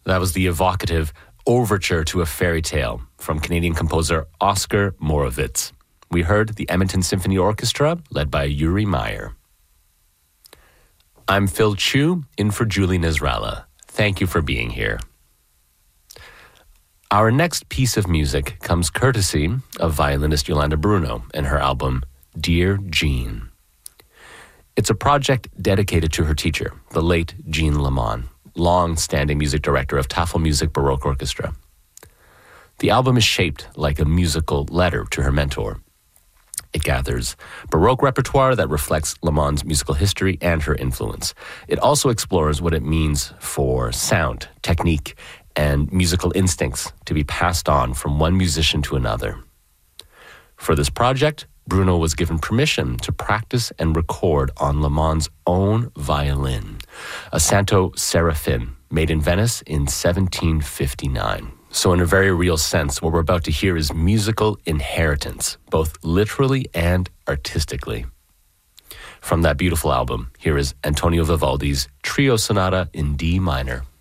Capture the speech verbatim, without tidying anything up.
That was the evocative Overture to a Fairy Tale from Canadian composer Oscar Moravitz. We heard the Edmonton Symphony Orchestra, led by Yuri Meyer. I'm Phil Chu, in for Julie Nisralla. Thank you for being here. Our next piece of music comes courtesy of violinist Yolanda Bruno and her album, Dear Jean. It's a project dedicated to her teacher, the late Jean Lamont, long-standing music director of Tafelmusik Baroque Orchestra. The album is shaped like a musical letter to her mentor. It gathers Baroque repertoire that reflects Lamont's musical history and her influence. It also explores what it means for sound, technique, and musical instincts to be passed on from one musician to another. For this project, Bruno was given permission to practice and record on Lamont's own violin, a Santo Serafin, made in Venice in seventeen fifty-nine. So in a very real sense, what we're about to hear is musical inheritance, both literally and artistically. From that beautiful album, here is Antonio Vivaldi's Trio Sonata in D minor.